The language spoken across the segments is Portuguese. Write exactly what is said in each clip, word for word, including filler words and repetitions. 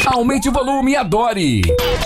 Aumente o volume e adore.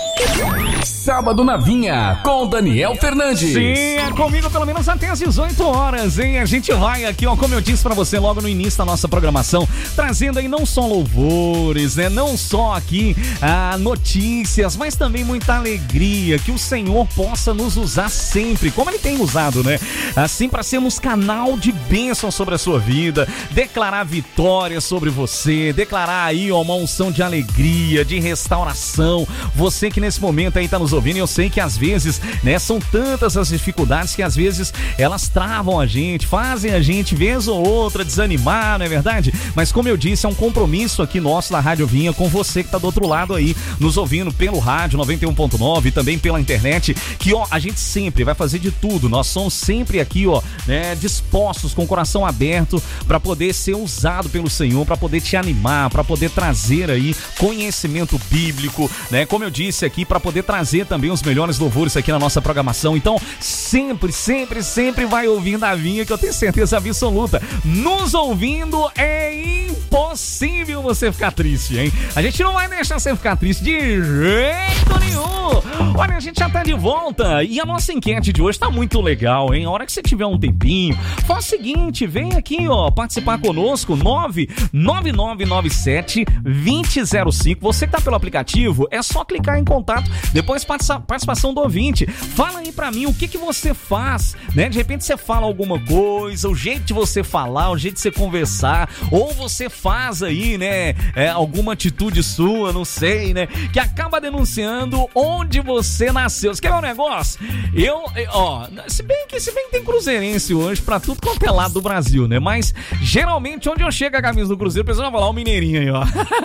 Sábado na Vinha, com Daniel Fernandes. Sim, é comigo pelo menos até às dezoito horas, hein? A gente vai aqui, ó, como eu disse pra você logo no início da nossa programação, trazendo aí não só louvores, né? Não só aqui ah, notícias, mas também muita alegria, que o Senhor possa nos usar sempre, como Ele tem usado, né? Assim, pra sermos canal de bênção sobre a sua vida, declarar vitória sobre você, declarar aí, ó, uma unção de alegria, de restauração. Você que nesse momento aí tá nos ouvindo, eu sei que às vezes, né, são tantas as dificuldades que às vezes elas travam a gente, fazem a gente vez ou outra desanimar, não é verdade? Mas como eu disse, é um compromisso aqui nosso da Rádio Vinha com você que tá do outro lado aí, nos ouvindo pelo rádio noventa e um ponto nove e também pela internet, que ó, a gente sempre vai fazer de tudo, nós somos sempre aqui, ó, né, dispostos, com o coração aberto para poder ser usado pelo Senhor, para poder te animar, para poder trazer aí conhecimento bíblico, né, como eu disse aqui, para poder trazer também os melhores louvores aqui na nossa programação. Então, sempre, sempre, sempre vai ouvindo a Vinha, que eu tenho certeza absoluta. Nos ouvindo é impossível você ficar triste, hein? A gente não vai deixar você ficar triste de jeito nenhum. Olha, a gente já tá de volta e a nossa enquete de hoje tá muito legal, hein? A hora que você tiver um tempinho, faz o seguinte, vem aqui, ó, participar conosco, nove nove nove nove sete dois zero zero cinco. Você que tá pelo aplicativo, é só clicar em contato. Depois participação do ouvinte. Fala aí pra mim o que que você faz, né? De repente você fala alguma coisa, o jeito de você falar, o jeito de você conversar, ou você faz aí, né, é, alguma atitude sua, não sei, né, que acaba denunciando onde você nasceu. Você quer ver um negócio? Eu, ó, se bem que, se bem que tem cruzeirense hoje pra tudo quanto é lado do Brasil, né? Mas geralmente onde eu chego a camisa do Cruzeiro, o pessoal vai falar, ó o mineirinho aí, ó.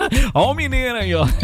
Ó o mineiro aí, ó.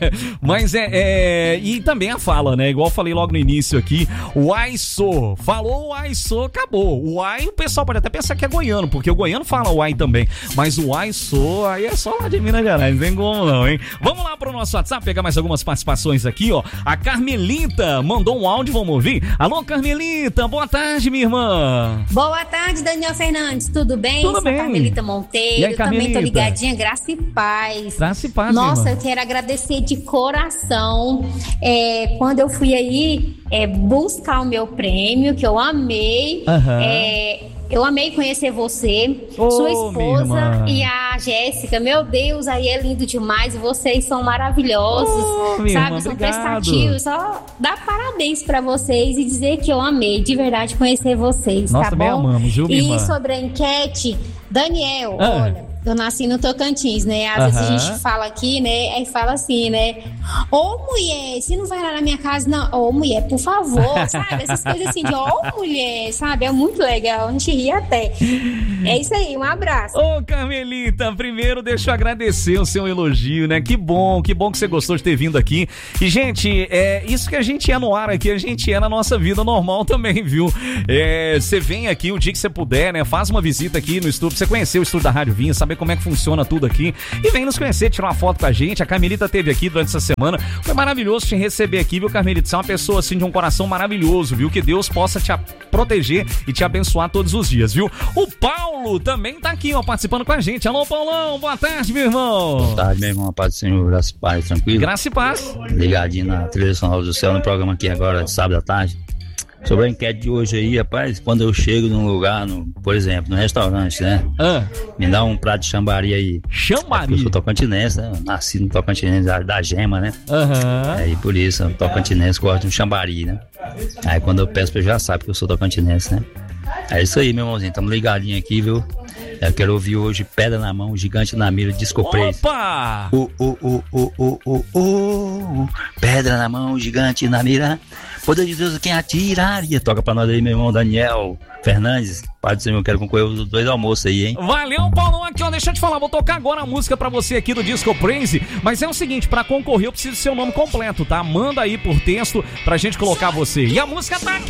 Mas é, é... E também a fala, né? Igual eu falei logo no início aqui, o ai sou. Falou o ai sou, acabou. O ai, o pessoal pode até pensar que é goiano, porque o goiano fala o ai também. Mas o ai sou, aí é só lá de Minas Gerais, não tem como não, hein? Vamos lá pro nosso WhatsApp, pegar mais algumas participações aqui, ó. A Carmelita mandou um áudio, vamos ouvir? Alô, Carmelita, boa tarde, minha irmã. Boa tarde, Daniel Fernandes, tudo bem? Tudo Sou bem. Carmelita Monteiro, E aí, Carmelita? também tô ligadinha, graça e paz. Graça e paz, Nossa, minha eu irmã. quero agradecer de coração, é, quando eu fui aí é, buscar o meu prêmio, que eu amei, Aham. é, eu amei conhecer você, Ô, sua minha esposa irmã. e a Jéssica. Meu Deus, aí é lindo demais. Vocês são maravilhosos, Ô, minha sabe? irmã, São obrigado. prestativos. Só dar parabéns pra vocês e dizer que eu amei de verdade conhecer vocês, Nós tá também bom? amamos, viu, minha E irmã? sobre a enquete, Daniel, Ah. olha, eu nasci no Tocantins, né? Às vezes a Aham. gente fala aqui, né? Aí fala assim, né? Ô, mulher, você não vai lá na minha casa, não? Ô, mulher, por favor, sabe? Essas coisas assim de, ô, mulher, sabe? É muito legal, a gente ri até. É isso aí, um abraço. Ô, Carmelita, primeiro deixa eu agradecer o seu elogio, né? Que bom, que bom que você gostou de ter vindo aqui. E, gente, é isso que a gente é no ar aqui, a gente é na nossa vida normal também, viu? É, você vem aqui o dia que você puder, né? Faz uma visita aqui no estúdio, pra você conhecer o estúdio da Rádio Vinha, saber como é que funciona tudo aqui. E vem nos conhecer, tirar uma foto com a gente. A Carmelita esteve aqui durante essa semana. Foi maravilhoso te receber aqui, viu, Carmelita? Você é uma pessoa, assim, de um coração maravilhoso, viu? Que Deus possa te proteger e te abençoar todos os dias, viu? O Paulo também tá aqui, ó, participando com a gente. Alô, Paulão, boa tarde, meu irmão. Boa tarde, meu irmão, paz do Senhor, graças e paz, tranquilo? Graça e paz. Ligadinho na trilha sonora do céu, no programa aqui agora, de sábado à tarde. Sobre a enquete de hoje aí, rapaz, quando eu chego num lugar, no, por exemplo, no restaurante, né? Ah, Me dá um prato de chambari aí. Eu Chambari. sou tocantinense, né? Eu nasci no Tocantinense, da, da Gema, né? Aham. Aí por isso, o Tocantinense gosta de um chambari, né? Aí quando eu peço, eu já sabe que eu sou tocantinense, né? É isso aí, meu irmãozinho, tamo ligadinho aqui, viu? Eu quero ouvir hoje Pedra na Mão, Gigante na Mira, Disco Praise. Opa! O, o, o, o, o, o, o, pedra na mão, gigante na mira, poder de Deus quem atiraria. Toca pra nós aí, meu irmão Daniel Fernandes. Pai do Senhor, eu quero concorrer os dois almoços aí, hein? Valeu, Paulão, aqui, ó, deixa eu te falar, vou tocar agora a música pra você aqui do Disco Praise, mas é o seguinte, pra concorrer eu preciso do seu nome completo, tá? Manda aí por texto pra gente colocar você. E a música tá aqui.